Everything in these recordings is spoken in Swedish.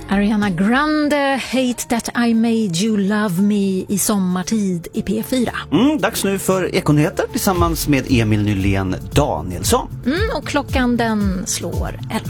Ariana Grande, Hate That I Made You Love Me i sommartid i P4. Dags nu för Ekonyheter tillsammans med Emil Nylén Danielsson. Och klockan den slår 11.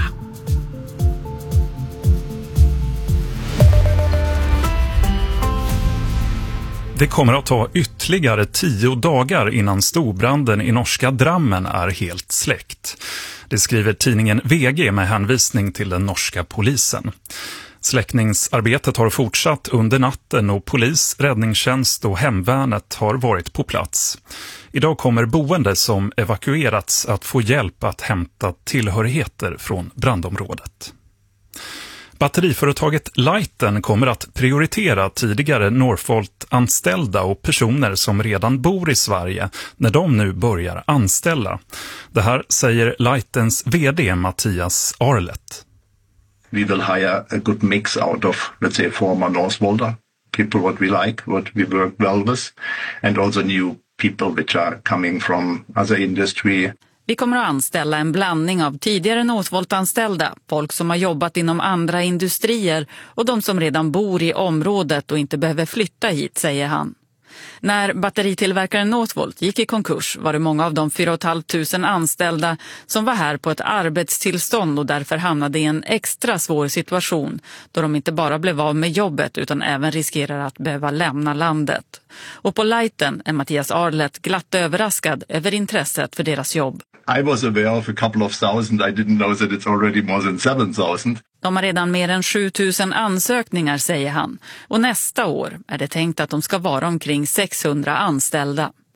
Det kommer att ta ytterligare 10 dagar innan storbranden i norska Drammen är helt släckt. Det skriver tidningen VG med hänvisning till den norska polisen. Släckningsarbetet har fortsatt under natten och polis, räddningstjänst och hemvärnet har varit på plats. Idag kommer boende som evakuerats att få hjälp att hämta tillhörigheter från brandområdet. Batteriföretaget Lighten kommer att prioritera tidigare Northvolt-anställda och personer som redan bor i Sverige när de nu börjar anställa. Det här säger Lightens vd Mattias Arlet. We will hire a good mix out of, let's say, former Northvolter, people what we like, what we work well with, and also new people which are coming from other industry. Vi kommer att anställa en blandning av tidigare Northvolt-anställda, folk som har jobbat inom andra industrier och de som redan bor i området och inte behöver flytta hit, säger han. När batteritillverkaren Northvolt gick i konkurs var det många av de 4 500 anställda som var här på ett arbetstillstånd och därför hamnade i en extra svår situation då de inte bara blev av med jobbet utan även riskerar att behöva lämna landet. Och på Lighten är Mattias Arlet glatt överraskad över intresset för deras jobb. I was aware of a couple of thousand. I didn't know that it's already more than 7,000. De har redan mer än 7 000 ansökningar, säger han. Och nästa år är det tänkt att de ska vara omkring 600 anställda.